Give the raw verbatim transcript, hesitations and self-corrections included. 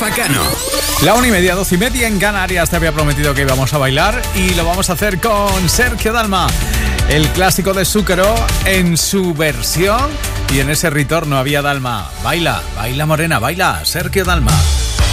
Rafa Cano. La una y media, doce y media en Canarias. Te había prometido que íbamos a bailar y lo vamos a hacer con Sergio Dalma, el clásico de Zúcaro en su versión, y en ese retorno había Dalma. Baila, baila morena, baila, Sergio Dalma.